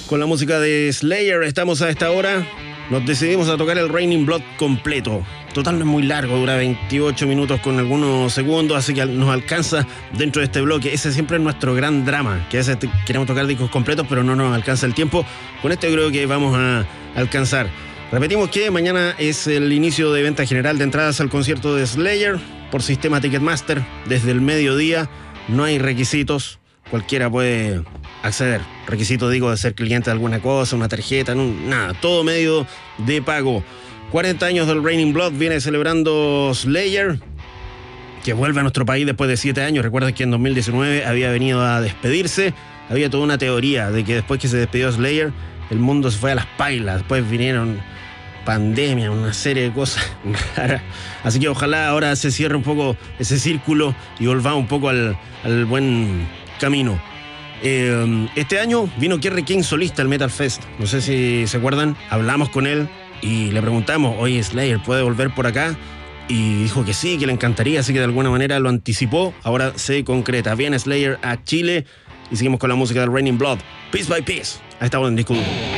Con la música de Slayer estamos a esta hora. Nos decidimos a tocar el Raining Blood completo. Total, no es muy largo, dura 28 minutos con algunos segundos, así que nos alcanza dentro de este bloque. Ese siempre es nuestro gran drama, que a veces queremos tocar discos completos, pero no nos alcanza el tiempo. Con este creo que vamos a alcanzar. Repetimos que mañana es el inicio de venta general de entradas al concierto de Slayer por sistema Ticketmaster. Desde el mediodía, no hay requisitos, cualquiera puede acceder. Requisito, digo, de ser cliente de alguna cosa, una tarjeta, nada, todo medio de pago. 40 años del Raining Blood viene celebrando Slayer, que vuelve a nuestro país después de 7 años. Recuerden que en 2019 había venido a despedirse. Había toda una teoría de que después que se despidió Slayer, el mundo se fue a las pailas. Después vinieron pandemia, una serie de cosas raras. Así que ojalá ahora se cierre un poco ese círculo y volvamos un poco al buen camino. Este año vino Kerry King solista al Metal Fest. No sé si se acuerdan, hablamos con él y le preguntamos, oye, Slayer, ¿puede volver por acá? Y dijo que sí, que le encantaría, así que de alguna manera lo anticipó. Ahora se concreta. Viene Slayer a Chile y seguimos con la música del Raining Blood. Piece by Piece. Ahí estamos en Disco Duro.